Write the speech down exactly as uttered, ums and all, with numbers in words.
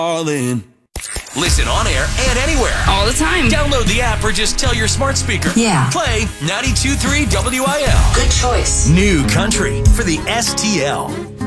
All in. Listen on air and anywhere. All the time. Download the app or just tell your smart speaker. Yeah. Play ninety-two point three W I L. Good choice. New country for the S T L.